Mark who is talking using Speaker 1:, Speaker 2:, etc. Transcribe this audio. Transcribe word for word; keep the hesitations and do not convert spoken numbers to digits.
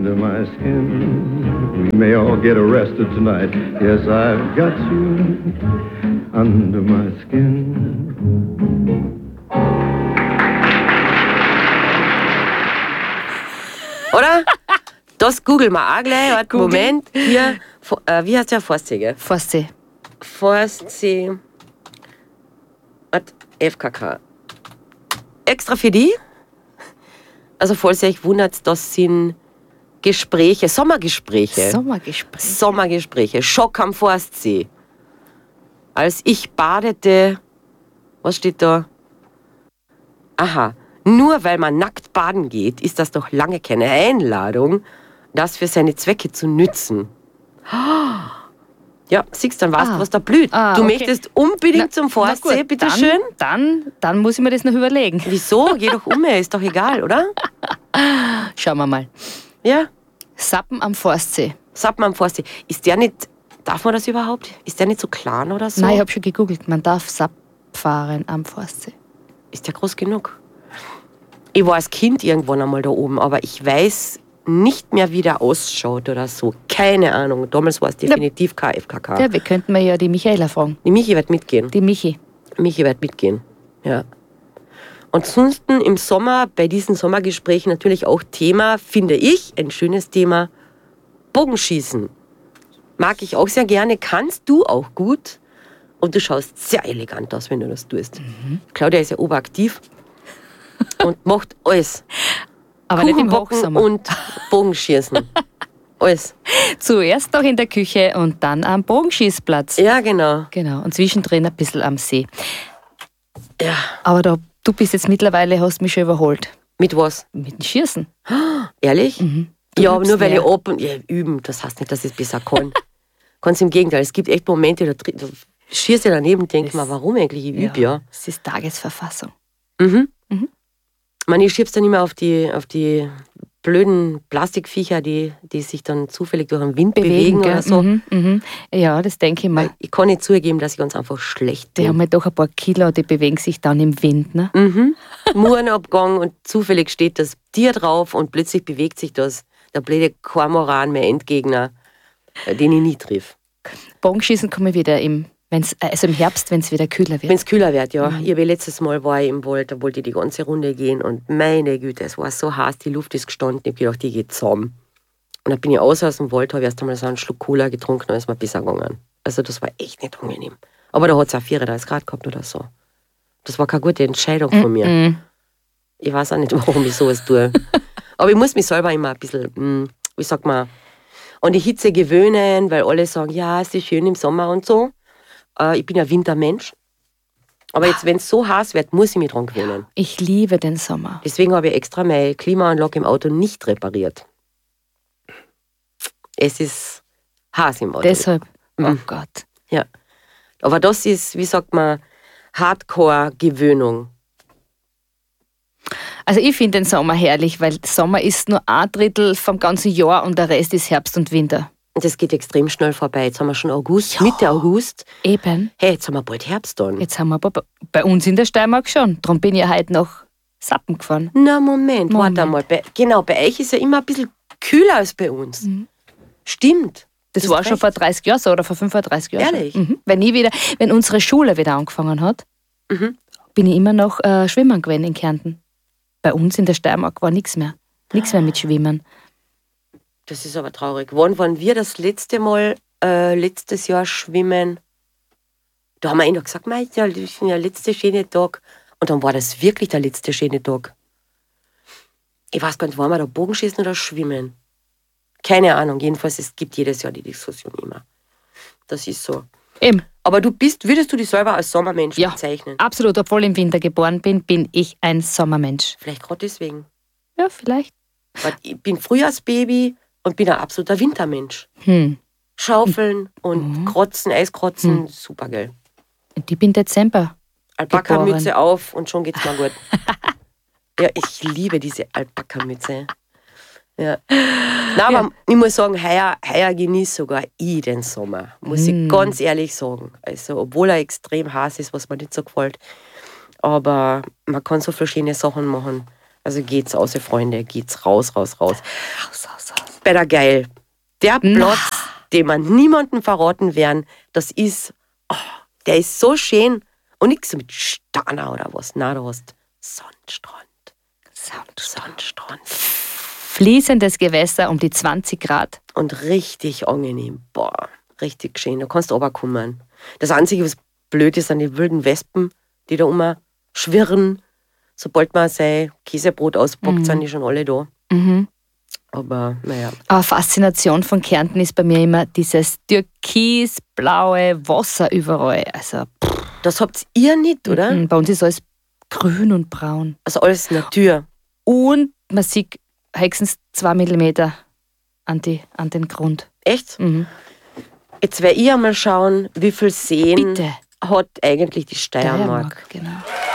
Speaker 1: under my skin. We may all get arrested tonight. Yes, I've got you under my skin.
Speaker 2: Oder? Das googeln wir auch gleich. Warte,
Speaker 3: Google.
Speaker 2: Moment. Hier, äh, wie heißt der? Forstsee, gell?
Speaker 3: Forstsee.
Speaker 2: Forstsee. Warte, F K K. Extra für die. Also, falls ihr euch wundert, das sind Gespräche, Sommergespräche.
Speaker 3: Sommergespräch.
Speaker 2: Sommergespräche. Schock am Forstsee. Als ich badete, was steht da? Aha, nur weil man nackt baden geht, ist das doch lange keine Einladung, das für seine Zwecke zu nützen. Ja, siehst dann weißt du,
Speaker 3: Ah.
Speaker 2: was da blüht.
Speaker 3: Ah,
Speaker 2: du
Speaker 3: okay.
Speaker 2: möchtest unbedingt
Speaker 3: Na,
Speaker 2: zum
Speaker 3: na
Speaker 2: Forstsee,
Speaker 3: gut,
Speaker 2: bitteschön.
Speaker 3: Dann, dann, dann muss ich mir das noch überlegen.
Speaker 2: Wieso? Geh doch um, ist doch egal, oder?
Speaker 3: Schauen wir mal.
Speaker 2: Ja,
Speaker 3: Sappen am Forstsee.
Speaker 2: sagt man am Forstsee. Ist der nicht, darf man das überhaupt? Ist der nicht so klein oder so?
Speaker 3: Nein, ich habe schon gegoogelt. Man darf Sapp fahren am Forstsee.
Speaker 2: Ist der groß genug? Ich war als Kind irgendwann einmal da oben, aber ich weiß nicht mehr, wie der ausschaut oder so. Keine Ahnung. Damals war es definitiv K F K K.
Speaker 3: Ja, wir könnten wir ja die Michaela fragen.
Speaker 2: Die Michi wird mitgehen.
Speaker 3: Die Michi.
Speaker 2: Michi wird mitgehen. Ja. Ansonsten im Sommer, bei diesen Sommergesprächen natürlich auch Thema, finde ich, ein schönes Thema, Bogenschießen. Mag ich auch sehr gerne, kannst du auch gut. Und du schaust sehr elegant aus, wenn du das tust.
Speaker 3: Mhm.
Speaker 2: Claudia ist ja oberaktiv und macht alles.
Speaker 3: Aber nicht im
Speaker 2: Kuchenbacken
Speaker 3: Hochsommer.
Speaker 2: und Bogenschießen. Alles.
Speaker 3: Zuerst noch in der Küche und dann am Bogenschießplatz.
Speaker 2: Ja, genau.
Speaker 3: Genau. Und zwischendrin ein bisschen am See.
Speaker 2: Ja.
Speaker 3: Aber da, du bist jetzt mittlerweile, hast mich schon überholt.
Speaker 2: Mit was?
Speaker 3: Mit dem Schießen.
Speaker 2: Ehrlich?
Speaker 3: Mhm. Du
Speaker 2: Ja,
Speaker 3: übst
Speaker 2: nur weil
Speaker 3: mehr.
Speaker 2: ich ab und ja, üben, das heißt nicht, dass ich es besser kann. Ganz im Gegenteil, es gibt echt Momente, da, dr- da schieße ich daneben, denke
Speaker 3: Das-
Speaker 2: mir, warum eigentlich? Ich übe ja.
Speaker 3: Das ist Tagesverfassung.
Speaker 2: Mhm.
Speaker 3: Mhm.
Speaker 2: Ich meine, ich schieb's dann immer auf die, auf die blöden Plastikviecher, die, die sich dann zufällig durch den Wind bewegen,
Speaker 3: gell?
Speaker 2: oder so.
Speaker 3: Mhm, mhm. Ja, das denke ich mal.
Speaker 2: Weil ich kann nicht zugeben, dass ich ganz einfach schlecht
Speaker 3: Die
Speaker 2: bin.
Speaker 3: haben halt doch ein paar Kilo, die bewegen sich dann im Wind. Ne?
Speaker 2: Mhm. Murenabgang und zufällig steht das Tier drauf und plötzlich bewegt sich das, der blöde Kormoran, mein Endgegner, äh, den ich nie triff.
Speaker 3: Bogenschießen komme ich wieder im, wenn's, also im Herbst, wenn es wieder kühler wird.
Speaker 2: Wenn es kühler wird, ja.
Speaker 3: Mhm.
Speaker 2: Ich habe letztes Mal war ich im Wald, da wollte ich die ganze Runde gehen und meine Güte, es war so heiß, die Luft ist gestanden, ich habe gedacht, die geht zusammen. Und dann bin ich aus aus dem Wald, habe erst einmal so einen Schluck Cola getrunken, dann ist mir besser gegangen. Also das war echt nicht angenehm. Aber da hat es auch vierunddreißig Grad gehabt oder so. Das war keine gute Entscheidung von mir.
Speaker 3: Mhm.
Speaker 2: Ich weiß auch nicht, warum ich sowas tue. Aber ich muss mich selber immer ein bisschen, mh, wie sagt man, an die Hitze gewöhnen, weil alle sagen, ja, es ist schön im Sommer und so. Äh, ich bin ja Wintermensch. Aber jetzt, wenn es so heiß wird, muss ich mich dran gewöhnen.
Speaker 3: Ich liebe den Sommer.
Speaker 2: Deswegen habe ich extra meine Klimaanlage im Auto nicht repariert. Es ist heiß im Auto.
Speaker 3: Deshalb, oh
Speaker 2: Mhm.
Speaker 3: Gott.
Speaker 2: Ja. Aber das ist, wie sagt man, Hardcore-Gewöhnung.
Speaker 3: Also ich finde den Sommer herrlich, weil Sommer ist nur ein Drittel vom ganzen Jahr und der Rest ist Herbst und Winter.
Speaker 2: Und das geht extrem schnell vorbei. Jetzt haben wir schon August, Mitte August.
Speaker 3: Eben.
Speaker 2: Hey, jetzt haben wir bald Herbst dann.
Speaker 3: Jetzt haben wir aber bei uns in der Steiermark schon. Darum bin ich ja heute noch Sappen gefahren.
Speaker 2: Na, Moment,
Speaker 3: Moment.
Speaker 2: warte mal. Bei, genau, bei euch ist ja immer ein bisschen kühler als bei uns.
Speaker 3: Mhm.
Speaker 2: Stimmt.
Speaker 3: Das
Speaker 2: Du
Speaker 3: war
Speaker 2: hast
Speaker 3: schon
Speaker 2: recht.
Speaker 3: vor dreißig Jahren so oder vor fünfunddreißig Jahren.
Speaker 2: Ehrlich?
Speaker 3: Schon. Mhm. Wenn, ich wieder, wenn unsere Schule wieder angefangen hat,
Speaker 2: Mhm.
Speaker 3: bin ich immer noch äh, schwimmen gewesen in Kärnten. Bei uns in der Steiermark war nichts mehr. Nichts mehr mit Schwimmen.
Speaker 2: Das ist aber traurig. Wann waren wir das letzte Mal, äh, letztes Jahr schwimmen? Da haben wir immer gesagt, mei, ja, das ist der letzte schöne Tag. Und dann war das wirklich der letzte schöne Tag. Ich weiß gar nicht, waren wir da Bogenschießen oder schwimmen? Keine Ahnung. Jedenfalls, es gibt jedes Jahr die Diskussion immer. Das ist so.
Speaker 3: Eben,
Speaker 2: Aber du bist, würdest du dich selber als Sommermensch
Speaker 3: Ja.
Speaker 2: bezeichnen?
Speaker 3: absolut. Obwohl ich im Winter geboren bin, bin ich ein Sommermensch.
Speaker 2: Vielleicht gerade deswegen.
Speaker 3: Ja, vielleicht.
Speaker 2: Weil ich bin Frühjahrsbaby und bin ein absoluter Wintermensch.
Speaker 3: Hm.
Speaker 2: Schaufeln und Krotzen, Eiskrotzen, super geil.
Speaker 3: Und ich bin Dezember.
Speaker 2: Alpaka-Mütze auf und schon geht's mir gut. Ja, ich liebe diese Alpaka-Mütze. Ja. Na, aber ich muss sagen, heuer, heuer genieße sogar ich den Sommer. Muss ich ganz ehrlich sagen. Also, obwohl er extrem heiß ist, was mir nicht so gefällt. Aber man kann so viele schöne Sachen machen. Also geht's aus, ihr Freunde, geht's raus, raus, raus.
Speaker 3: Raus, raus, raus.
Speaker 2: Better geil. Der
Speaker 3: Na.
Speaker 2: Platz, den man niemandem verraten werden, das ist, oh, der ist so schön. Und nichts mit Stana oder was. Na, du hast Sonnenstrand. Sonnenstrand.
Speaker 3: Fließendes Gewässer um die zwanzig Grad.
Speaker 2: Und richtig angenehm. Boah, richtig schön. Da kannst du runterkommen. Das Einzige, was blöd ist, sind die wilden Wespen, die da immer schwirren. Sobald man sein Käsebrot auspackt,
Speaker 3: Mhm.
Speaker 2: sind die schon alle da.
Speaker 3: Mhm.
Speaker 2: Aber naja.
Speaker 3: Aber Faszination von Kärnten ist bei mir immer dieses türkisblaue Wasser überall. Also,
Speaker 2: Das habt ihr nicht, oder?
Speaker 3: mhm, bei uns ist alles grün und braun.
Speaker 2: Also alles Natur.
Speaker 3: Und man sieht höchstens zwei Millimeter an, die, an den Grund.
Speaker 2: Echt?
Speaker 3: Mhm.
Speaker 2: Jetzt werde ich einmal schauen, wie viel Seen
Speaker 3: Bitte.
Speaker 2: hat eigentlich die Steiermark.
Speaker 3: Steiermark, genau.